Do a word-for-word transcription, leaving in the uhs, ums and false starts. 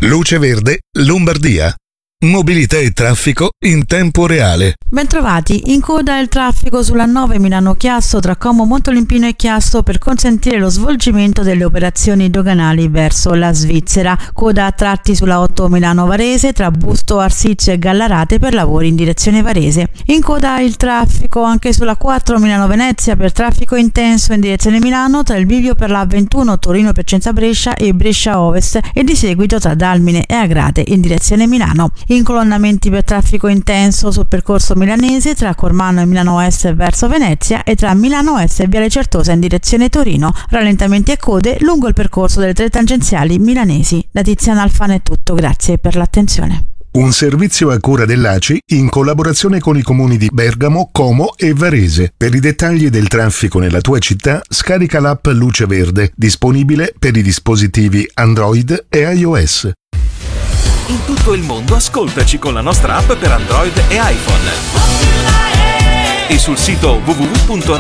Luce Verde, Lombardia. Mobilità e traffico in tempo reale. Bentrovati, in coda il traffico sulla nove Milano-Chiasso tra Como Montolimpino e Chiasso per consentire lo svolgimento delle operazioni doganali verso la Svizzera. Coda a tratti sulla otto Milano-Varese tra Busto Arsizio e Gallarate per lavori in direzione Varese. In coda il traffico anche sulla quattro Milano-Venezia per traffico intenso in direzione Milano tra il bivio per la ventuno Torino-Piacenza Brescia e Brescia Ovest e di seguito tra Dalmine e Agrate in direzione Milano. Incolonnamenti per traffico intenso sul percorso milanese tra Cormano e Milano Est verso Venezia e tra Milano Est e Viale Certosa in direzione Torino. Rallentamenti e code lungo il percorso delle tre tangenziali milanesi. Da Tiziana Alfano è tutto, grazie per l'attenzione. Un servizio a cura dell'A C I in collaborazione con i comuni di Bergamo, Como e Varese. Per i dettagli del traffico nella tua città, scarica l'app Luce Verde, disponibile per i dispositivi Android e iOS. In tutto il mondo ascoltaci con la nostra app per Android e iPhone. E sul sito w w w punto